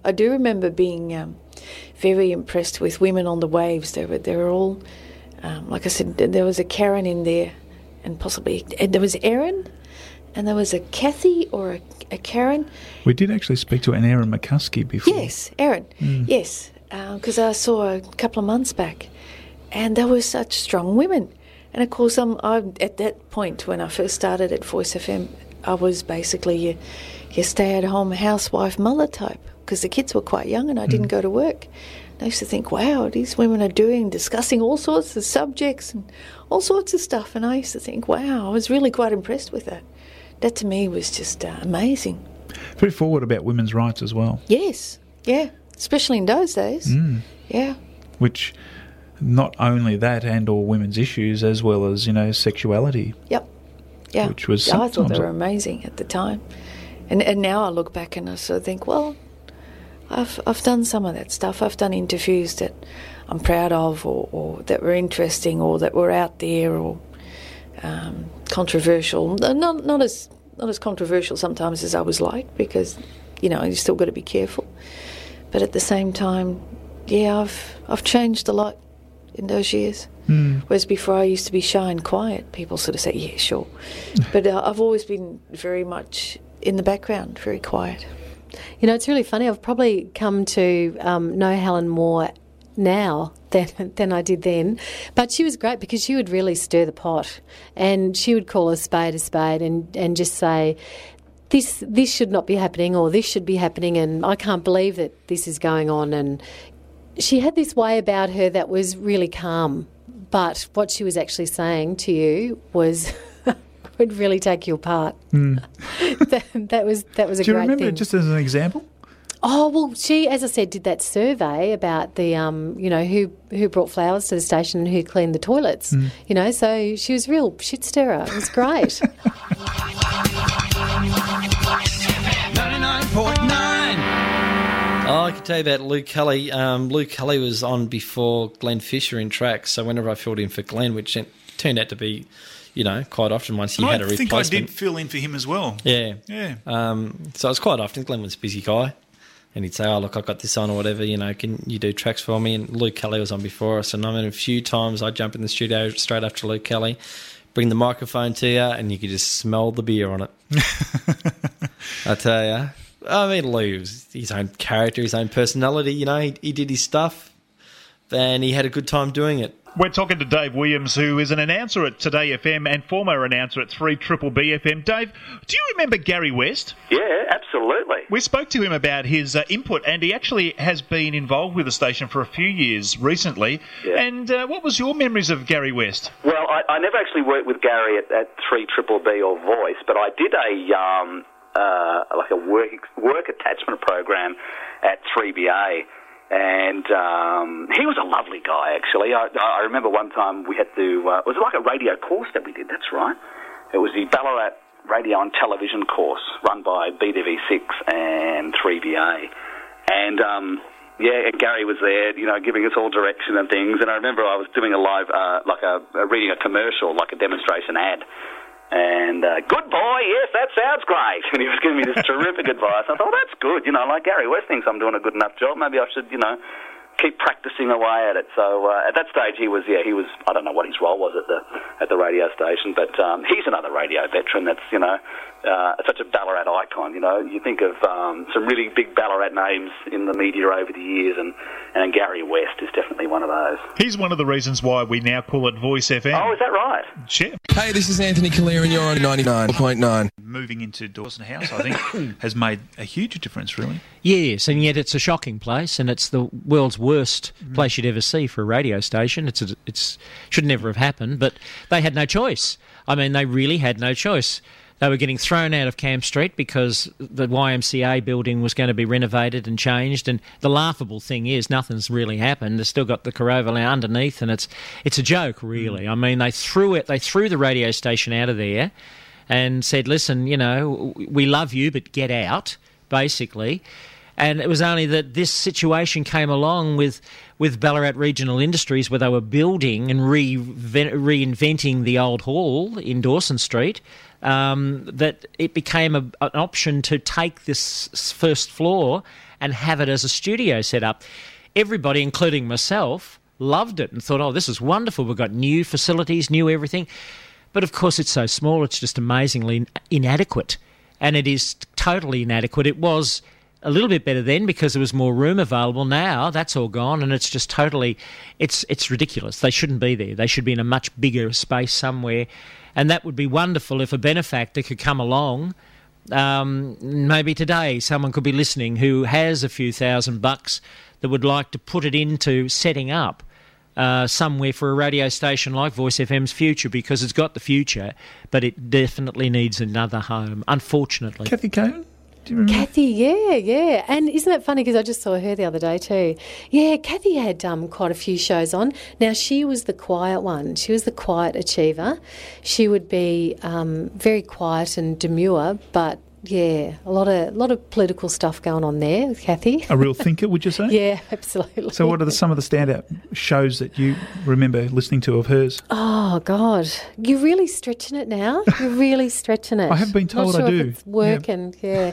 I do remember being very impressed with Women on the Waves. They were all, like I said, there was a Karen in there, and there was Erin, and there was a Kathy or a Karen. We did actually speak to an Erin McCuskey before. Yes, Erin. Yes, because I saw her a couple of months back, and they were such strong women. And of course, at that point when I first started at Voice FM, I was basically your stay-at-home housewife mother type, because the kids were quite young and I didn't go to work. And I used to think, wow, these women are discussing all sorts of subjects and all sorts of stuff. And I used to think, wow, I was really quite impressed with that. That to me was just amazing. Very forward about women's rights as well. Yes, yeah, especially in those days. Yeah. Which, not only that and all women's issues, as well as, sexuality. Yep. Yeah. Which was I thought they were amazing at the time. And now I look back and I sort of think, well, I've done some of that stuff. I've done interviews that I'm proud of, or that were interesting, or that were out there, or controversial. Not as controversial sometimes as I was like, because you still got to be careful. But at the same time, yeah, I've changed a lot in those years. Whereas before I used to be shy and quiet. People sort of say, yeah, sure. But I've always been very much in the background, very quiet. It's really funny. I've probably come to know Helen more now than I did then. But she was great because she would really stir the pot, and she would call a spade and just say, this should not be happening, or this should be happening, and I can't believe that this is going on. And she had this way about her that was really calm, but what she was actually saying to you was would really take you apart. that was a great thing. Do you remember, just as an example? Oh, well, she, as I said, did that survey about the, who brought flowers to the station and who cleaned the toilets. So she was a real shit stirrer. It was great. 99.9. Oh, I can tell you about Luke Kelly. Luke Kelly was on before Glenn Fisher in tracks, so whenever I filled in for Glenn, which turned out to be, quite often once he had a replacement. I think I did fill in for him as well. Yeah. So it was quite often. Glenn was a busy guy, and he'd say, oh, look, I've got this on or whatever, can you do tracks for me? And Luke Kelly was on before us, and I mean, a few times I'd jump in the studio straight after Luke Kelly, bring the microphone to you, and you could just smell the beer on it. I tell you. I mean, Lou was his own character, his own personality, he did his stuff, and he had a good time doing it. We're talking to Dave Williams, who is an announcer at Today FM and former announcer at 3BBB FM. Dave, do you remember Gary West? Yeah, absolutely. We spoke to him about his input, and he actually has been involved with the station for a few years recently. Yeah. And what was your memories of Gary West? Well, I never actually worked with Gary at 3BBB or Voice, but I did a work attachment program at 3BA. And he was a lovely guy, actually. I remember one time we had to... it was like a radio course that we did, that's right. It was the Ballarat Radio and Television course run by BDV6 and 3BA. And, and Gary was there, giving us all direction and things. And I remember I was doing a live, reading a commercial, like a demonstration ad. And, good boy, yes, that sounds great. And he was giving me this terrific advice. I thought, that's good. Gary West thinks I'm doing a good enough job. Maybe I should, keep practicing away at it. So at that stage, he was, I don't know what his role was at the radio station, but he's another radio veteran that's, such a Ballarat icon. You think of some really big Ballarat names in the media over the years, and Gary West is definitely one of those. He's one of the reasons why we now call it Voice FM. Oh, is that right? Sure. Hey, this is Anthony Callier, and you're on 99.9. Moving into Dawson House, I think, has made a huge difference, really. Yes, and yet it's a shocking place, and it's the world's worst place you'd ever see for a radio station. It's should never have happened, but they had no choice. I mean, they really had no choice. They were getting thrown out of Camp Street because the YMCA building was going to be renovated and changed, and the laughable thing is nothing's really happened. They've still got the Caroval underneath, and it's a joke, really. I mean, they threw the radio station out of there and said, listen, we love you, but get out, basically. And it was only that this situation came along with Ballarat Regional Industries, where they were building and reinventing the old hall in Dawson Street. that it became an option to take this first floor and have it as a studio set up. Everybody, including myself, loved it and thought, oh, this is wonderful. We've got new facilities, new everything. But, of course, it's so small, it's just amazingly inadequate. And it is totally inadequate. It was a little bit better then because there was more room available. Now that's all gone, and it's just totally... It's ridiculous. They shouldn't be there. They should be in a much bigger space somewhere. And that would be wonderful if a benefactor could come along. Maybe today someone could be listening who has a few $1,000 that would like to put it into setting up somewhere for a radio station like Voice FM's future, because it's got the future, but it definitely needs another home, unfortunately. Kathy Cohen? Do you remember? Kathy, yeah. And isn't that funny, because I just saw her the other day too. Yeah, Kathy had quite a few shows on. Now, she was the quiet one. She was the quiet achiever. She would be very quiet and demure, but yeah, a lot of political stuff going on there with Kathy. A real thinker, would you say? Yeah, absolutely. So what are some of the standout shows that you remember listening to of hers? Oh, God. You're really stretching it now. You're really stretching it. I have been told Not sure I do. If it's working, yeah.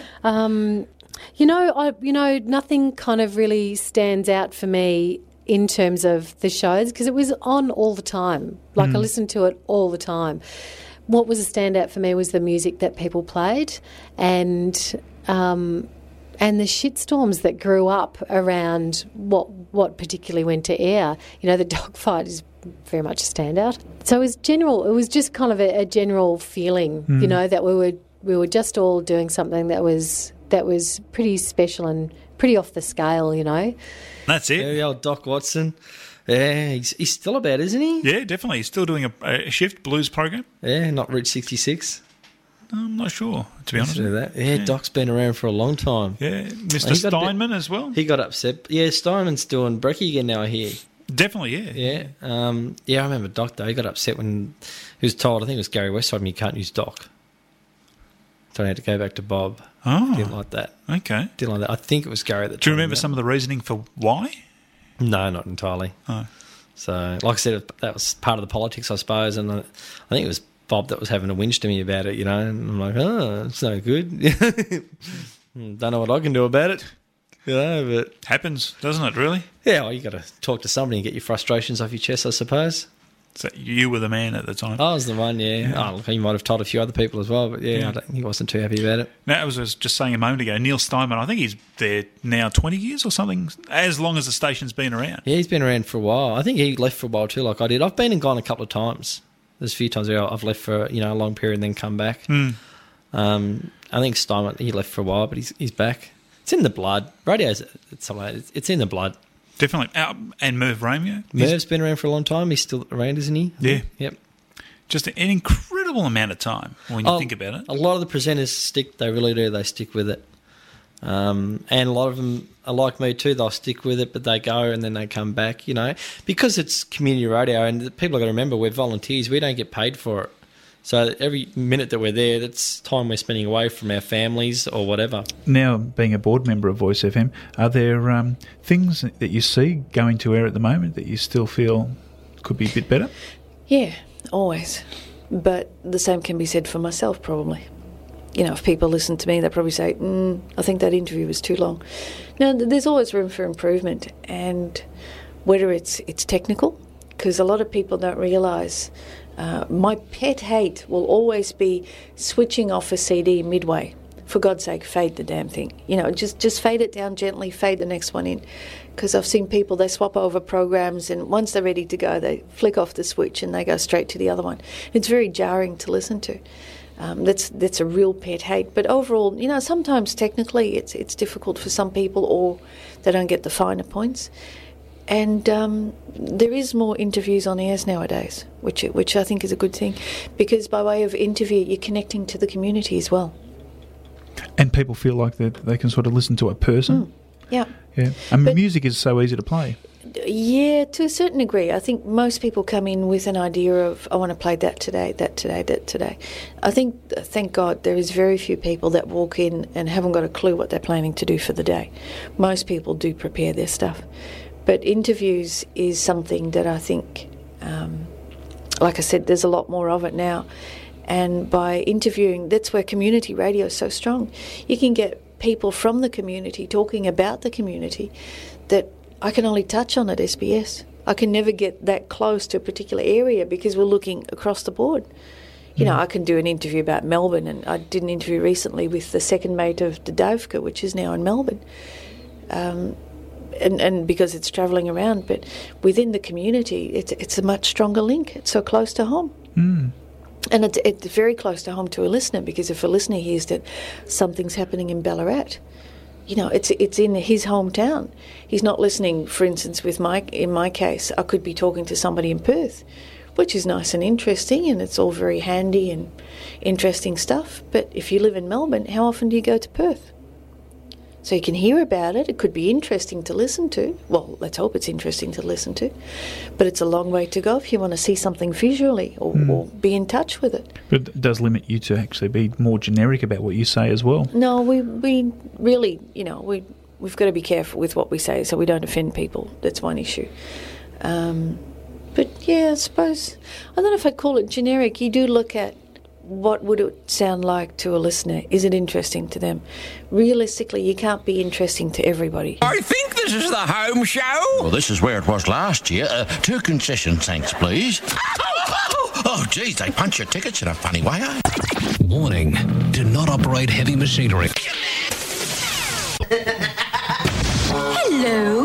Nothing kind of really stands out for me in terms of the shows, because it was on all the time. I listened to it all the time. What was a standout for me was the music that people played, and the shitstorms that grew up around what particularly went to air. The dogfight is very much a standout. So it was just kind of a general feeling, that we were just all doing something that was pretty special and pretty off the scale, That's it. Yeah, the old Doc Watson. Yeah, he's still about, isn't he? Yeah, definitely. He's still doing a shift blues program. Yeah, not Route 66. I'm not sure, to be honest. Do that. Yeah, Doc's been around for a long time. Yeah, Mr. Steinman as well. He got upset. Yeah, Steinman's doing brekkie again now, I hear. Definitely, yeah. Yeah. I remember Doc, though. He got upset when he was told, I think it was Gary West, told him you can't use Doc. So he had to go back to Bob. Oh. Didn't like that. Okay. Didn't like that. I think it was Gary that Do you remember some of the reasoning for why? No, not entirely. Oh. So, like I said, that was part of the politics, I suppose, and I think it was Bob that was having a whinge to me about it, and I'm like, oh, it's no good. Don't know what I can do about it, but... Happens, doesn't it, really? Yeah, well, you got to talk to somebody and get your frustrations off your chest, I suppose. So you were the man at the time? I was the one, yeah. Oh, look, he might have told a few other people as well, but he wasn't too happy about it. Now, I was just saying a moment ago, Neil Steinman, I think he's there now 20 years or something, as long as the station's been around. Yeah, he's been around for a while. I think he left for a while too, like I did. I've been and gone a couple of times. There's a few times where I've left for a long period and then come back. I think Steinman, he left for a while, but he's back. It's in the blood. Radio's it's in the blood. Definitely. And Merv Romeo. Merv's been around for a long time. He's still around, isn't he? Yeah. Yep. Just an incredible amount of time when you think about it. A lot of the presenters stick. They really do. They stick with it. And a lot of them are like me too. They'll stick with it, but they go and then they come back, because it's community radio and people have got to remember we're volunteers. We don't get paid for it. So every minute that we're there, that's time we're spending away from our families or whatever. Now, being a board member of Voice FM, are there things that you see going to air at the moment that you still feel could be a bit better? Yeah, always. But the same can be said for myself, probably. If people listen to me, they probably say, I think that interview was too long. Now, there's always room for improvement, and whether it's technical, because a lot of people don't realise my pet hate will always be switching off a CD midway. For God's sake, fade the damn thing. Just fade it down gently, fade the next one in. Because I've seen people, they swap over programs and once they're ready to go, they flick off the switch and they go straight to the other one. It's very jarring to listen to. That's a real pet hate. But overall, sometimes technically it's difficult for some people, or they don't get the finer points. And there is more interviews on airs nowadays, which I think is a good thing, because by way of interview, you're connecting to the community as well. And people feel like they can sort of listen to a person. Yeah. And music is so easy to play. Yeah, to a certain degree. I think most people come in with an idea of, I want to play that today, that today, that today. I think, thank God, there is very few people that walk in and haven't got a clue what they're planning to do for the day. Most people do prepare their stuff. But interviews is something that I think, like I said, there's a lot more of it now. And by interviewing, that's where community radio is so strong. You can get people from the community talking about the community that I can only touch on at SBS. I can never get that close to a particular area because we're looking across the board. You know, I can do an interview about Melbourne, and I did an interview recently with the second mate of the Dovka, which is now in Melbourne, and because it's travelling around. But within the community, it's a much stronger link. It's so close to home. And it's very close to home to a listener, because if a listener hears that something's happening in Ballarat, you know, it's in his hometown. He's not listening, for instance, in my case, I could be talking to somebody in Perth, which is nice and interesting, and it's all very handy and interesting stuff. But if you live in Melbourne, how often do you go to Perth? So you can hear about it. It could be interesting to listen to. Well, let's hope it's interesting to listen to. But it's a long way to go if you want to see something visually or be in touch with it. But it does limit you to actually be more generic about what you say as well. No, we really, you know, we've got to be careful with what we say so we don't offend people. That's one issue. But, yeah, I suppose, I don't know if I'd call it generic. You do look at what would it sound like to a listener? Is it interesting to them? Realistically, you can't be interesting to everybody. I think this is the home show. Well, this is where it was last year. 2 concession tanks, please. Oh, geez, they punch your tickets in a funny way, eh? Warning, do not operate heavy machinery. Hello.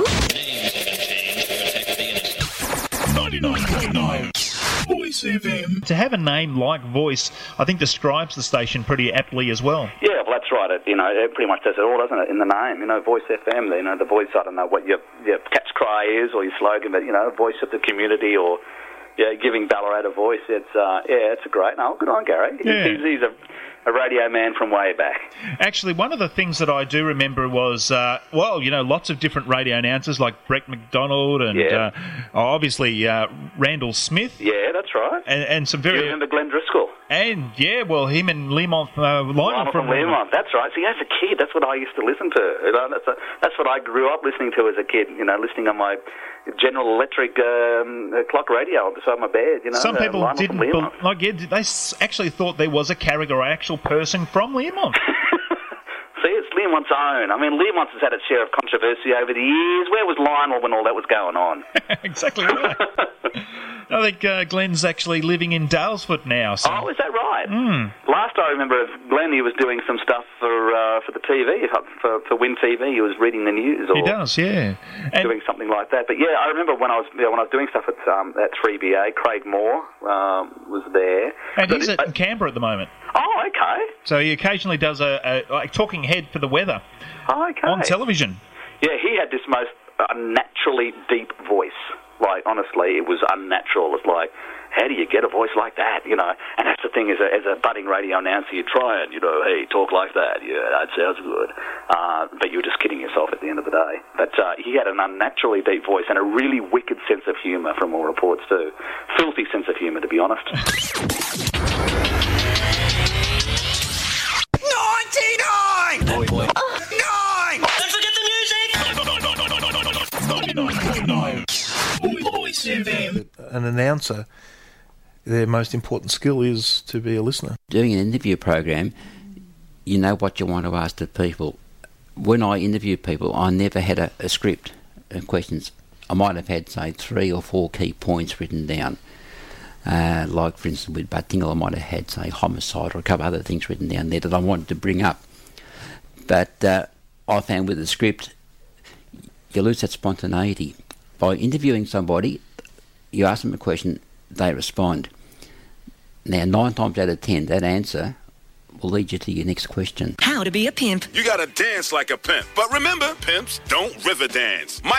99.9 Voice FM. To have a name like Voice, I think describes the station pretty aptly as well. Yeah, well, that's right. It pretty much does it all, doesn't it, in the name? You know, Voice FM, the voice, I don't know what your catch cry is or your slogan, but, voice of the community or, giving Ballarat a voice. It's a great... No, good on Gary. Yeah. He's a radio man from way back. Actually, one of the things that I do remember was, lots of different radio announcers like Brett McDonald and obviously Randall Smith. Yeah, that's right. And some very... You remember Glenn Driscoll? And, him and Lionel from Learmonth, that's right. See, as a kid, that's what I used to listen to. That's what I grew up listening to as a kid, listening on my General Electric clock radio beside my bed, Some people didn't... they actually thought there was a character or actual person from Learmonth. See, it's Learmonth's own. I mean, Learmonth has had its share of controversy over the years. Where was Lionel when all that was going on? Exactly right. I think Glenn's actually living in Dalesford now. So. Oh, is that right? Last I remember of Glenn, he was doing some stuff for the TV, for Win TV. He was reading the news. Or he does, yeah. Doing something like that. But yeah, I remember when I was doing stuff at 3BA, Craig Moore was there. And he's in Canberra at the moment. Oh, okay. So he occasionally does a talking head for the weather. Oh, okay. On television. Yeah, he had this most unnaturally deep voice. Like, honestly, it was unnatural. It's like, how do you get a voice like that, And that's the thing, as a budding radio announcer, you try and, hey, talk like that. Yeah, that sounds good. But you were just kidding yourself at the end of the day. But he had an unnaturally deep voice and a really wicked sense of humour, from all reports, too. Filthy sense of humour, to be honest. 99! 9! Don't forget the music! 99.9 Voice FM. An announcer, their most important skill is to be a listener. Doing an interview program, you know what you want to ask the people. When I interview people, I never had a script of questions. I might have had, say, 3 or 4 key points written down. Like, for instance, with Bud Tingle, I might have had, say, homicide or a couple other things written down there that I wanted to bring up. But I found with the script, you lose that spontaneity. By interviewing somebody, you ask them a question, they respond. Now, 9 times out of 10, that answer will lead you to your next question. How to be a pimp. You gotta dance like a pimp. But remember, pimps don't river dance.